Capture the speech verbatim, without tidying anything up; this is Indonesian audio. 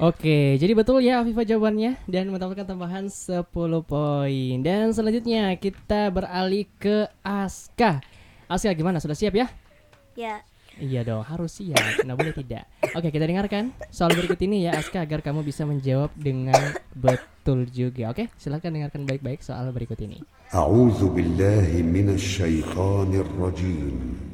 Oke, jadi betul ya Afifah jawabannya dan mendapatkan tambahan sepuluh poin. Dan selanjutnya kita beralih ke Aska. Aska gimana? Sudah siap ya? Ya. Iya dong, harus siap. Nggak boleh tidak. Oke, kita dengarkan soal berikut ini ya Aska agar kamu bisa menjawab dengan betul juga. Oke, silakan dengarkan baik-baik soal berikut ini. أعوذ بالله من الشيطان الرجيم